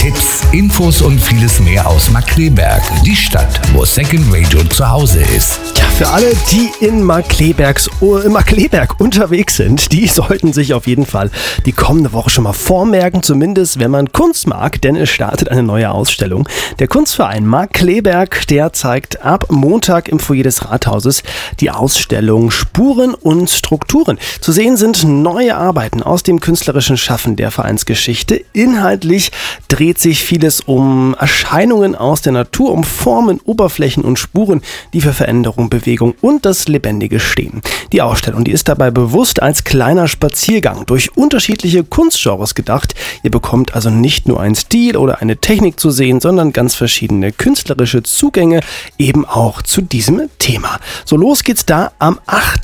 Tipps, Infos und vieles mehr aus Markkleeberg, die Stadt, wo Second Radio zu Hause ist. Ja, für alle, die in Markkleeberg unterwegs sind, die sollten sich auf jeden Fall die kommende Woche schon mal vormerken, zumindest wenn man Kunst mag, denn es startet eine neue Ausstellung. Der Kunstverein Markkleeberg, der zeigt ab Montag im Foyer des Rathauses die Ausstellung Spuren und Strukturen. Zu sehen sind neue Arbeiten aus dem künstlerischen Schaffen der Vereinsgeschichte. Inhaltlich dreht sich vieles um Erscheinungen aus der Natur, um Formen, Oberflächen und Spuren, die für Veränderung, Bewegung und das Lebendige stehen. Die Ausstellung, die ist dabei bewusst als kleiner Spaziergang durch unterschiedliche Kunstgenres gedacht. Ihr bekommt also nicht nur einen Stil oder eine Technik zu sehen, sondern ganz verschiedene künstlerische Zugänge eben auch zu diesem Thema. So, los geht's da am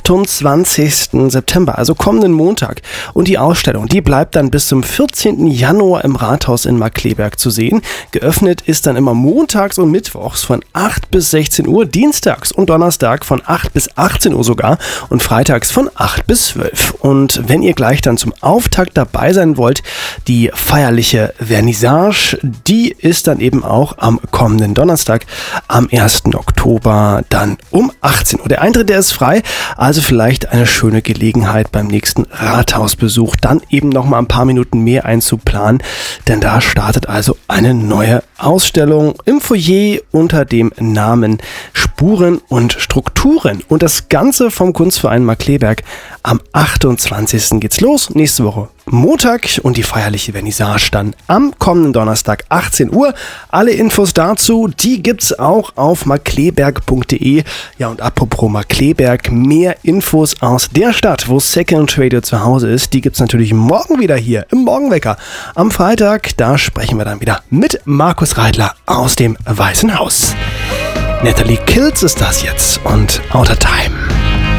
28. September, also kommenden Montag. Und die Ausstellung, die bleibt dann bis zum 14. Januar im Rathaus in Markkleeberg zu sehen. Geöffnet ist dann immer montags und mittwochs von 8 bis 16 Uhr, dienstags und Donnerstag von 8 bis 18 Uhr sogar und freitags von 8 bis 12. Und wenn ihr gleich dann zum Auftakt dabei sein wollt, die feierliche Vernissage, die ist dann eben auch am kommenden Donnerstag, am 1. Oktober, dann um 18 Uhr. Der Eintritt, der ist frei, also vielleicht eine schöne Gelegenheit beim nächsten Rathausbesuch, dann eben noch mal ein paar Minuten mehr einzuplanen, denn da startet also eine neue Ausstellung im Foyer unter dem Namen Spuren und Strukturen. Und das Ganze vom Kunstverein Markkleeberg. Am 28. geht's los, nächste Woche Montag, und die feierliche Vernissage dann am kommenden Donnerstag 18 Uhr. Alle Infos dazu, die gibt's auch auf markkleeberg.de. Ja, und apropos Markkleeberg, mehr Infos aus der Stadt, wo Second Radio zu Hause ist, die gibt's natürlich morgen wieder hier im Morgenwecker. Am Freitag, da sprechen wir dann wieder mit Markus Reidler aus dem Weißen Haus. Natalie Kills ist das jetzt und Outer Time.